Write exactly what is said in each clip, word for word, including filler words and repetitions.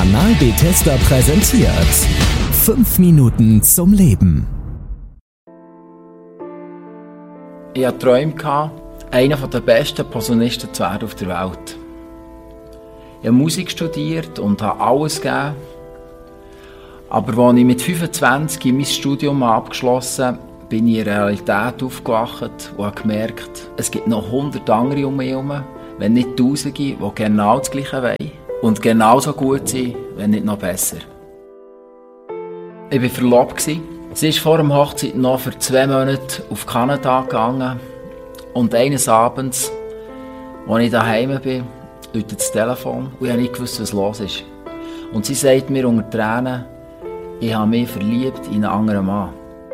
Kanal Bethesda präsentiert fünf Minuten zum Leben. Ich hatte Träume, einer der besten Posaunisten zu werden auf der Welt. Ich habe Musik studiert und habe alles gegeben. Aber als ich mit fünfundzwanzig mein Studium abgeschlossen habe, bin ich in der Realität aufgewacht und habe gemerkt, es gibt noch hundert andere um mich herum, wenn nicht Tausende, die genau das Gleiche wollen und genauso gut sind, wenn nicht noch besser. Ich war verlobt. Sie ist vor der Hochzeit noch für zwei Monate auf Kanada gegangen. Und eines Abends, als ich daheim bin, läutet das Telefon und ich habe nicht gewusst, was los ist. Und sie sagt mir unter Tränen, ich habe mich verliebt in einen anderen Mann.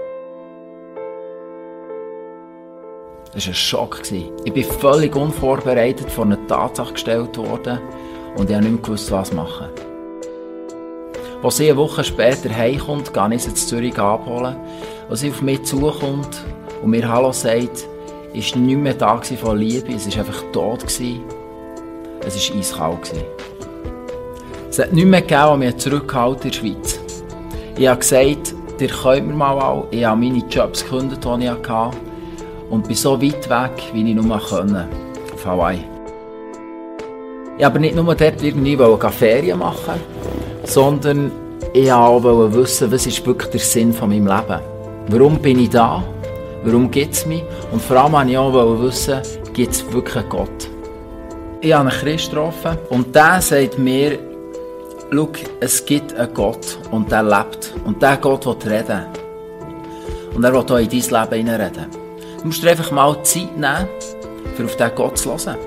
Das war ein Schock. Ich bin völlig unvorbereitet vor eine Tatsache gestellt worden und ich habe nicht mehr gewusst, was machen. Als sie eine Woche später heimkommt, gehe ich sie in Zürich abholen. Als sie auf mich zukommt und mir Hallo sagt, war nicht mehr da von Liebe, es war einfach tot. Es war eiskalt. Es hat nichts mehr gegeben, was mich zurückgehalten in der Schweiz. Ich habe gesagt, ihr könnt mir mal alle. Ich habe meine Jobs gekündigt, die ich hatte. Und bin so weit weg, wie ich nur konnte. Auf Hawaii. Ich wollte aber nicht nur dort irgendwie Ferien machen, sondern ich wollte auch wissen, was ist wirklich der Sinn von meinem Leben. Warum bin ich da? Warum gibt es mich? Und vor allem wollte ich auch wissen, gibt es wirklich einen Gott? Ich habe einen Christ getroffen und der sagt mir, schau, es gibt einen Gott und der lebt. Und dieser Gott will reden. Und er will auch in dein Leben hineinreden. Du musst dir einfach mal Zeit nehmen, um auf diesen Gott zu hören.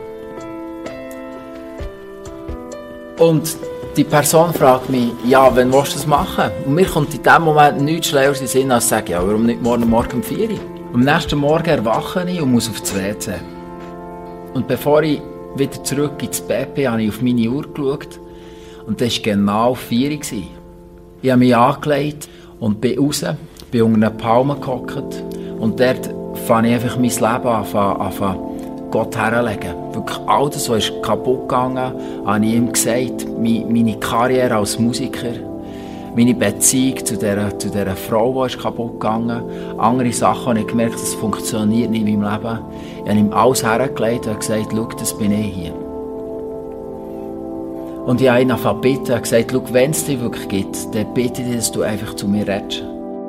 Und die Person fragt mich, ja, wann willst du das machen? Und mir kommt in dem Moment nichts Schlaueres in den Sinn, als zu sagen, ja, warum nicht morgen Morgen um vier Uhr? Am nächsten Morgen erwache ich und muss auf das W C. Und bevor ich wieder zurück ins Bett bin, habe ich auf meine Uhr geschaut. Und das war genau vier Uhr. Ich habe mich angelegt und bin raus, bin unter einer Palme gehockt. Und dort fange ich einfach mein Leben an, an Gott herzulegen. Wirklich alles, was ist kaputt gegangen, habe ich ihm gesagt. Meine Karriere als Musiker, meine Beziehung zu dieser, zu dieser Frau, die ist kaputt gegangen. Andere Sachen habe ich gemerkt, das funktioniert nicht in meinem Leben. Ich habe ihm alles hergelegt und gesagt, schau, das bin ich hier. Und ich habe ihn angefangen zu bitten und gesagt, schau, wenn es dich wirklich gibt, dann bitte ich dich, dass du einfach zu mir redest.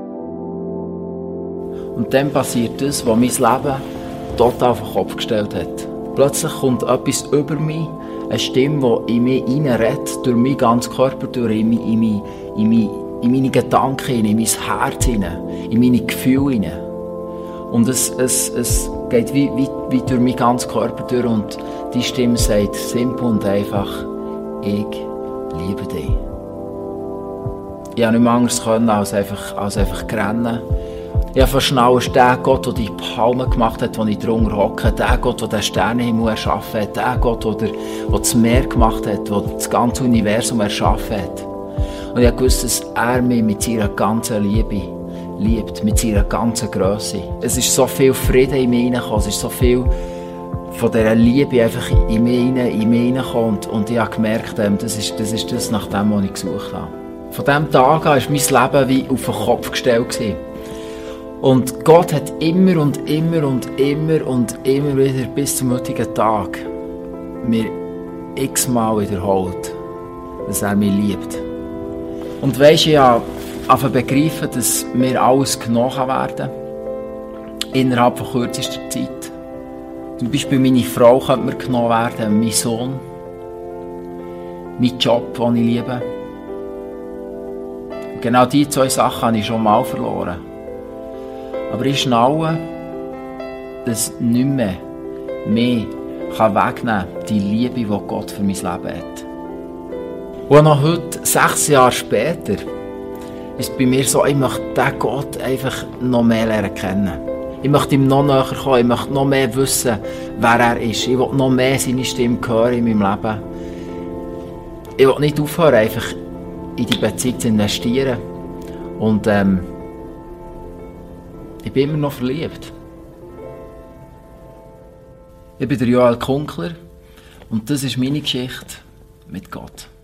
Und dann passiert das, was mein Leben total auf den Kopf gestellt hat. Plötzlich kommt etwas über mich, eine Stimme, die in mich hineinredet, durch meinen ganzen Körper, durch in, in, in, in, in meine Gedanken, in mein Herz, in meine Gefühle. Und es, es, es geht wie, wie, wie durch meinen ganzen Körper durch und die Stimme sagt simpel und einfach, ich liebe dich. Ich konnte nicht mehr anders können, als einfach, als einfach rennen. Ich habe schnell der Gott, der die Palme gemacht hat, wo ich drunter hocke, der Gott, der den Sternenhimmel erschaffen hat, der Gott, der, der das Meer gemacht hat, der das ganze Universum erschaffen hat. Und ich wusste, dass er mich mit seiner ganzen Liebe liebt, mit seiner ganzen Grösse. Es ist so viel Frieden in mich hineingekommen, es ist so viel von dieser Liebe einfach in mich hineingekommen und, und ich habe gemerkt, das ist, das ist das, nach dem, was ich gesucht habe. Von diesem Tag an war mein Leben wie auf den Kopf gestellt gewesen. Und Gott hat immer und immer und immer und immer wieder bis zum heutigen Tag mir x-mal wiederholt, dass er mich liebt. Und weisst, ich habe angefangen zu begreifen, dass mir alles genommen werden kann, innerhalb von kürzester Zeit. Zum Beispiel meine Frau könnte mir genommen werden, mein Sohn, mein Job, den ich liebe. Und genau diese zwei Sachen habe ich schon mal verloren. Aber ich schnaue, dass nicht mehr mehr wegnehmen kann, die Liebe, die Gott für mein Leben hat. Und noch heute, sechs Jahre später, ist es bei mir so, ich möchte diesen Gott einfach noch mehr lernen kennen. Ich möchte ihm noch näher kommen, ich möchte noch mehr wissen, wer er ist. Ich will noch mehr seine Stimme hören in meinem Leben. Ich will nicht aufhören, einfach in die Beziehung zu investieren. Und ähm, ich bin immer noch verliebt. Ich bin der Joel Kunkler und das ist meine Geschichte mit Gott.